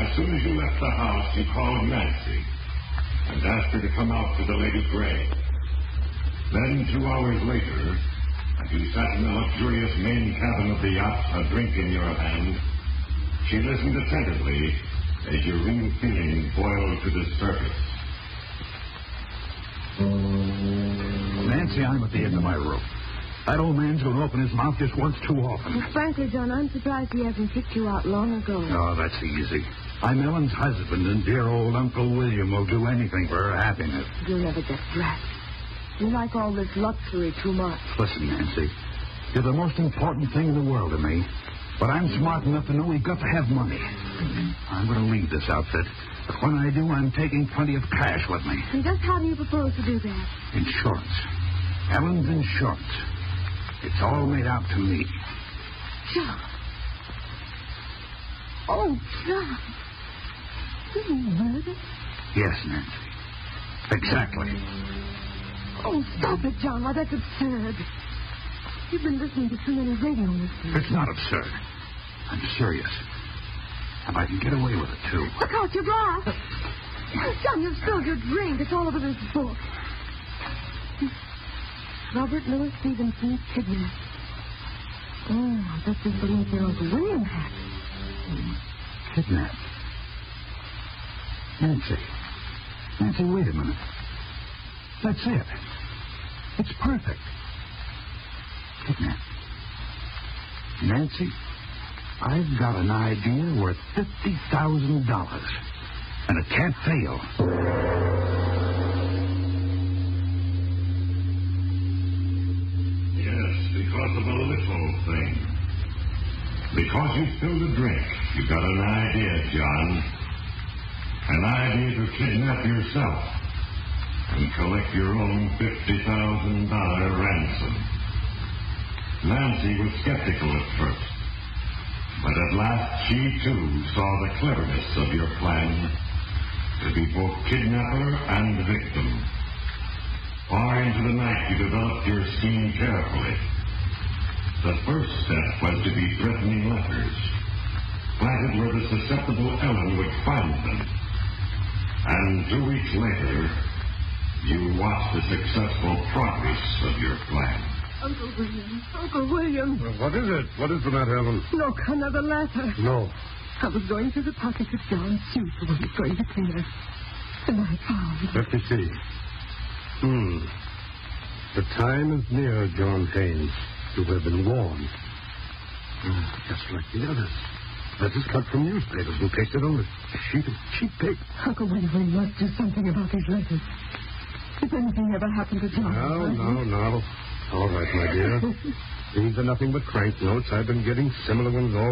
As soon as you left the house, you called Nancy and asked her to come out to the Lady Grey. Then, 2 hours later, as you sat in the luxurious main cabin of the yacht, a drink in your hand, she listened attentively as your real feeling boiled to the surface. Nancy, I'm at the end of my rope. That old man's going to open his mouth just once too often. Well, frankly, John, I'm surprised he hasn't kicked you out long ago. Oh, that's easy. I'm Ellen's husband, and dear old Uncle William will do anything for her happiness. You'll never get flat. You like all this luxury too much. Listen, Nancy, you're the most important thing in the world to me. But I'm smart enough to know we've got to have money. I'm going to leave this outfit. But when I do, I'm taking plenty of cash with me. And just how do you propose to do that? Insurance. Ellen's insurance. It's all made out to me. John. Oh, John. Did you murder? Yes, Nancy. Exactly. Oh, stop it, John. Why, that's absurd. You've been listening to too many radio listeners. It's not absurd. I'm serious. And I can get away with it, too. Look out, your glass. John, you've spilled your drink. It's all over this book. Robert Louis Stevenson, kidnapped. Oh, I bet this belongs to Uncle William hat. Kidnapped? Nancy, wait a minute. That's it. It's perfect. Kidnapped. Nancy, I've got an idea worth $50,000. And it can't fail. Because of a little thing. Because you spilled a drink, you got an idea, John. An idea to kidnap yourself and collect your own $50,000 ransom. Nancy was skeptical at first, but at last she, too, saw the cleverness of your plan to be both kidnapper and victim. Far into the night, you developed your scheme carefully. The first step was to be threatening letters, planted where the susceptible Ellen would find them. And 2 weeks later, you watched the successful progress of your plan. Uncle William. Uncle William. Well, what is it? What is the matter, Ellen? Look, another letter. No. I was going through the pockets of John's suit when he was going to clear. And I found. Let me see. The time is near, John Haynes. You have been warned. Just like the others. Letters cut from newspapers and pasted on a sheet of cheap paper. Uncle William, we must do something about these letters. If anything ever happened to John... No. All right, my dear. These are nothing but crank notes. I've been getting similar ones all